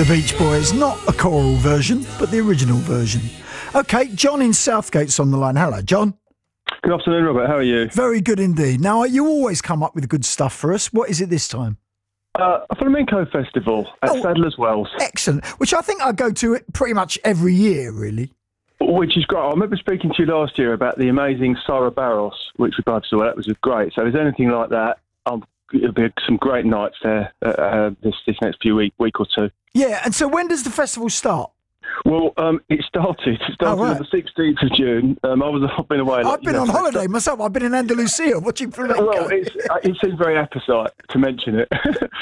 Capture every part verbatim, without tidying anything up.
The Beach Boys, not a choral version, but the original version. OK, John in Southgate's on the line. Hello, John. Good afternoon, Robert. How are you? Very good indeed. Now, you always come up with good stuff for us. What is it this time? Uh, a flamenco festival at Oh, Sadler's Wells. Excellent. Which I think I go to it pretty much every year, really. Which is great. I remember speaking to you last year about the amazing Sara Barros, which we both saw. That was great. So if there's anything like that, um, it'll be some great nights there uh, uh, this, this next few week, week or two. Yeah, and so when does the festival start? Well, um, it started. It started Oh, right. on the sixteenth of June. Um, I was, I've been away. Like, I've been you know, on so- holiday myself. I've been in Andalusia watching flamenco. Well, it's, uh, it seems very apposite to mention it.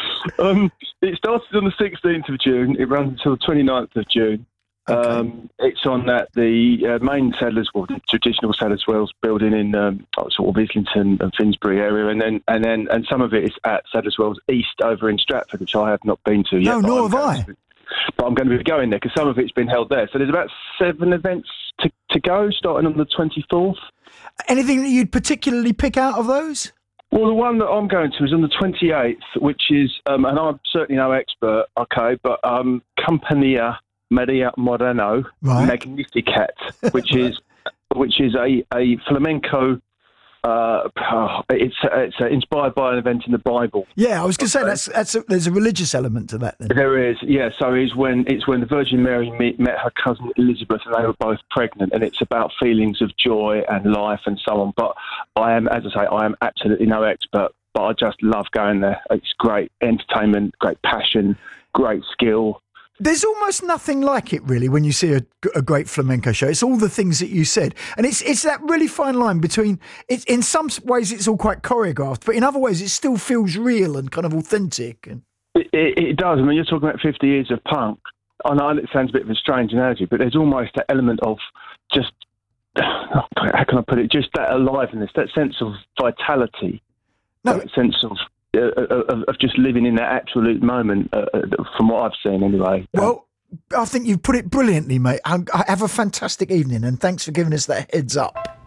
um, it started on the sixteenth of June. It runs until the twenty-ninth of June. Okay. Um, it's on that the uh, main Sadler's Wells, the traditional Sadler's Wells building in um, sort of Islington and Finsbury area, and then and then and some of it is at Sadler's Wells East over in Stratford, which I have not been to yet. No, but nor I'm have going I. to- But I'm going to be going there because some of it's been held there. So there's about seven events to, to go, starting on the twenty-fourth. Anything that you'd particularly pick out of those? Well, the one that I'm going to is on the twenty-eighth, which is, um, and I'm certainly no expert, okay, but um, Compania Maria Moreno Right. Magnificat, which is which is a, a flamenco. Uh, it's it's uh, inspired by an event in the Bible. Yeah, I was going to say Okay. that's that's a, there's a religious element to that then. There is, yeah. So it's when it's when the Virgin Mary meet, met her cousin Elizabeth, and they were both pregnant, and it's about feelings of joy and life and so on. But I am, as I say, I am absolutely no expert, but I just love going there. It's great entertainment, great passion, great skill. There's almost nothing like it, really, when you see a, a great flamenco show. It's all the things that you said. And it's it's that really fine line between, it, in some ways, it's all quite choreographed, but in other ways, it still feels real and kind of authentic. And It, it, it does. I mean, you're talking about fifty years of punk. I know it sounds a bit of a strange analogy, but there's almost that element of just, how can I put it, just that aliveness, that sense of vitality, No. that sense of, uh, of, of just living in that absolute moment, uh, uh, from what I've seen anyway. Well, I think you've put it brilliantly, mate. I, I have a fantastic evening, and thanks for giving us that heads up.